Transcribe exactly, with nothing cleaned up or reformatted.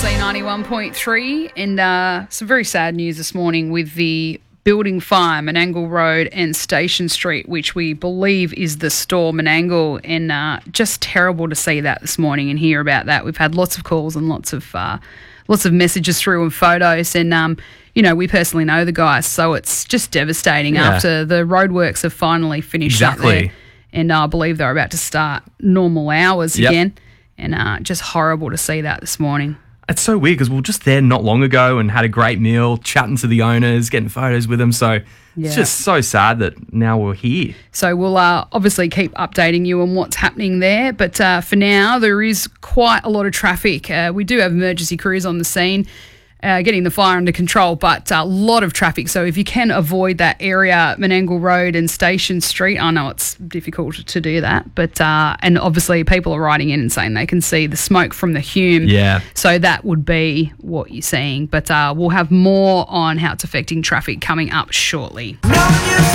C ninety-one point three, and uh, some very sad news this morning with the building fire, Menangle Road and Station Street, which we believe is the store Menangle, and uh, just terrible to see that this morning and hear about that. We've had lots of calls and lots of uh, lots of messages through and photos, and um, you know, we personally know the guys, so it's just devastating Yeah. after the roadworks have finally finished up Exactly. there, and I believe they're about to start normal hours Yep. again, and uh, just horrible to see that this morning. It's so weird because we were just there not long ago and had a great meal, chatting to the owners, getting photos with them. So Yeah. it's just so sad that now we're here. So we'll uh, obviously keep updating you on what's happening there. But uh, for now, there is quite a lot of traffic. Uh, we do have emergency crews on the scene uh, getting the fire under control, but a lot of traffic. So if you can avoid that area, Menangle Road and Station Street, I know it's difficult to do that. But uh, and obviously people are writing in and saying they can see the smoke from the Hume. Yeah. So that would be what you're seeing. But uh, we'll have more on how it's affecting traffic coming up shortly.